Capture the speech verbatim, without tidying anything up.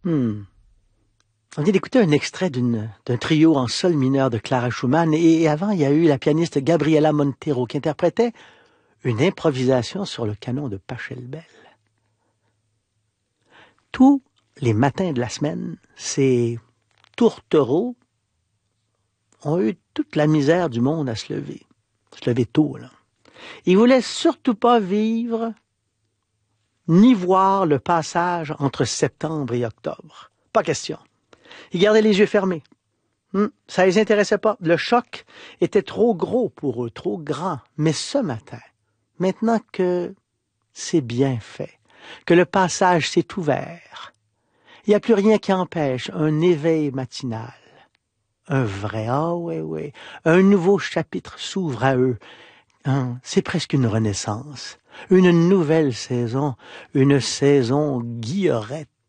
Hmm. On vient d'écouter un extrait d'une, d'un trio en sol mineur de Clara Schumann et, et avant, il y a eu la pianiste Gabriela Montero qui interprétait une improvisation sur le canon de Pachelbel. Tous les matins de la semaine, ces tourtereaux ont eu toute la misère du monde à se lever. Se lever tôt, là. Ils voulaient surtout pas vivre ni voir le passage entre septembre et octobre. Pas question. Ils gardaient les yeux fermés. Hmm, ça les intéressait pas. Le choc était trop gros pour eux, trop grand. Mais ce matin, maintenant que c'est bien fait, que le passage s'est ouvert, il n'y a plus rien qui empêche un éveil matinal. Un vrai, ah oui, oui, un nouveau chapitre s'ouvre à eux. Hein, c'est presque une renaissance, une nouvelle saison, une saison guillerette.